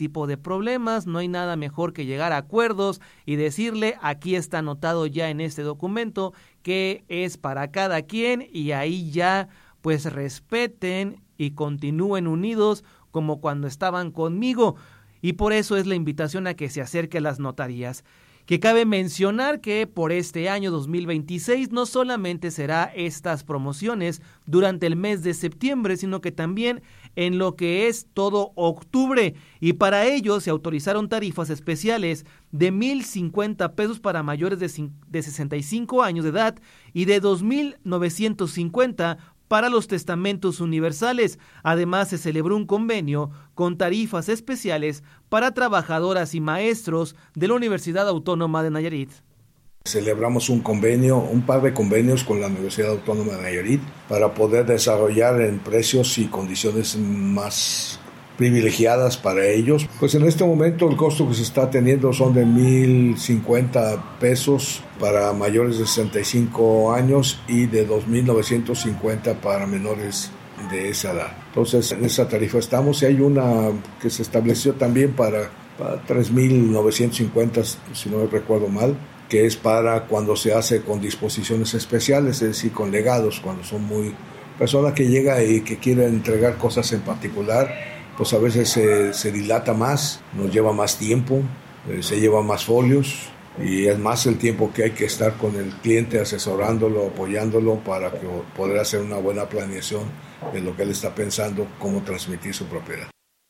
tipo de problemas, no hay nada mejor que llegar a acuerdos y decirle, aquí está anotado ya en este documento que es para cada quien, y ahí ya pues respeten y continúen unidos como cuando estaban conmigo. Y por eso es la invitación a que se acerque a las notarías. Que cabe mencionar que por este año 2026 no solamente será estas promociones durante el mes de septiembre, sino que también en lo que es todo octubre, y para ello se autorizaron tarifas especiales de 1,050 pesos para mayores de 65 años de edad y de 2,950 para los testamentos universales. Además, se celebró un convenio con tarifas especiales para trabajadoras y maestros de la Universidad Autónoma de Nayarit. Celebramos un par de convenios con la Universidad Autónoma de Nayarit para poder desarrollar en precios y condiciones más privilegiadas para ellos. Pues en este momento el costo que se está teniendo son de 1,050 pesos para mayores de 65 años y de 2,950 para menores de esa edad. Entonces en esa tarifa estamos, y hay una que se estableció también para 3,950, si no recuerdo mal, que es para cuando se hace con disposiciones especiales, es decir, con legados, cuando son persona que llega y que quiere entregar cosas en particular, pues a veces se dilata más, nos lleva más tiempo, se lleva más folios, y es más el tiempo que hay que estar con el cliente asesorándolo, apoyándolo para poder hacer una buena planeación de lo que él está pensando, cómo transmitir su propiedad.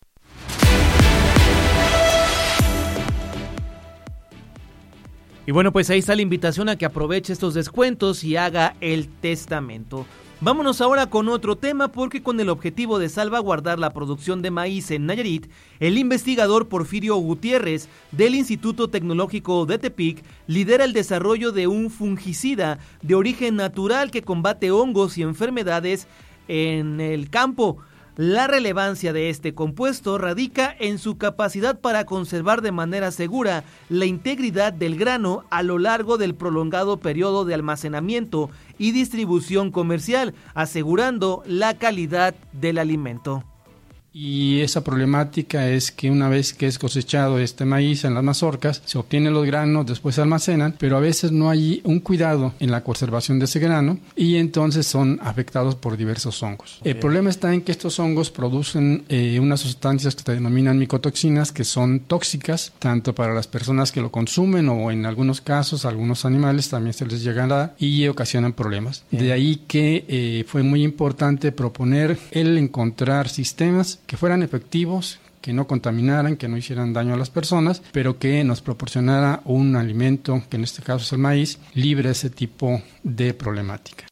Y bueno, pues ahí está la invitación a que aproveche estos descuentos y haga el testamento. Vámonos ahora con otro tema, porque con el objetivo de salvaguardar la producción de maíz en Nayarit, el investigador Porfirio Gutiérrez del Instituto Tecnológico de Tepic lidera el desarrollo de un fungicida de origen natural que combate hongos y enfermedades en el campo. La relevancia de este compuesto radica en su capacidad para conservar de manera segura la integridad del grano a lo largo del prolongado periodo de almacenamiento y distribución comercial, asegurando la calidad del alimento. Y esa problemática es que una vez que es cosechado este maíz en las mazorcas, se obtienen los granos, después se almacenan, pero a veces no hay un cuidado en la conservación de ese grano y entonces son afectados por diversos hongos. El problema está en que estos hongos producen unas sustancias que se denominan micotoxinas, que son tóxicas tanto para las personas que lo consumen o en algunos casos a algunos animales también se les llega a dar y ocasionan problemas. De ahí que fue muy importante proponer el encontrar sistemas que fueran efectivos, que no contaminaran, que no hicieran daño a las personas, pero que nos proporcionara un alimento, que en este caso es el maíz, libre de ese tipo de problemática.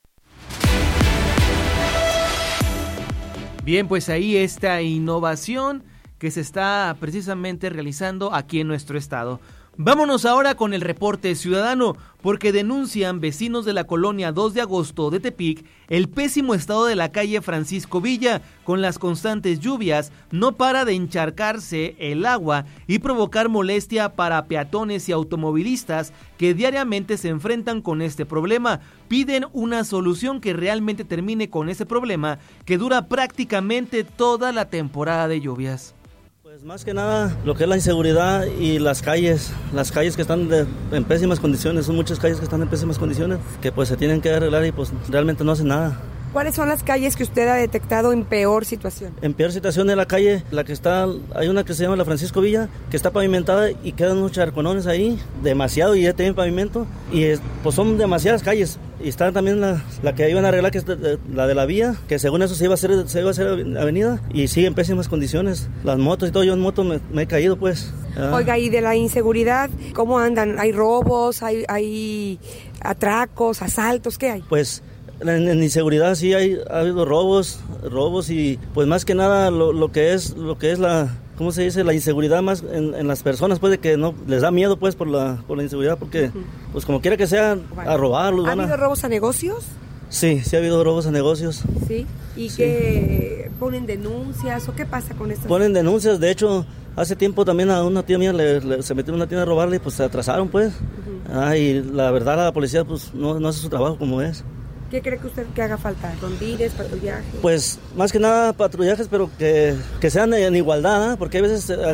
Bien, pues ahí esta innovación que se está precisamente realizando aquí en nuestro estado. Vámonos ahora con el reporte ciudadano, porque denuncian vecinos de la colonia 2 de agosto de Tepic el pésimo estado de la calle Francisco Villa. Con las constantes lluvias no para de encharcarse el agua y provocar molestia para peatones y automovilistas que diariamente se enfrentan con este problema. Piden una solución que realmente termine con ese problema que dura prácticamente toda la temporada de lluvias. Pues más que nada lo que es la inseguridad y las calles que están en pésimas condiciones, son muchas calles que están en pésimas condiciones, que pues se tienen que arreglar y pues realmente no hacen nada. ¿Cuáles son las calles que usted ha detectado en peor situación? En peor situación es la calle, hay una que se llama la Francisco Villa, que está pavimentada y quedan unos charconones ahí, demasiado, y ya tienen pavimento, y pues son demasiadas calles. Y está también la que iban a arreglar, que es la de la vía, que según eso se iba a hacer avenida, y sigue en pésimas condiciones. Las motos y todo, yo en moto me he caído pues. Oiga, y de la inseguridad, ¿cómo andan? ¿Hay robos, hay atracos, asaltos? ¿Qué hay? Pues en inseguridad sí ha habido robos y pues más que nada lo que es la, ¿cómo se dice? La inseguridad más en las personas, pues, de que no les da miedo pues por la inseguridad, porque pues como quiera que sea, a robarlos. ¿Ha habido robos a negocios? Sí ha habido robos a negocios. ¿Sí? ¿Y sí. ¿Que ponen denuncias o qué pasa con esto? Ponen denuncias, de hecho, hace tiempo también a una tía mía se metió en una tienda a robarle y pues se atrasaron pues. Y la verdad la policía pues no hace su trabajo como es. ¿Qué cree que usted que haga falta? ¿Rondines, patrullajes? Pues más que nada patrullajes, pero que sean en igualdad, ¿eh? Porque hay veces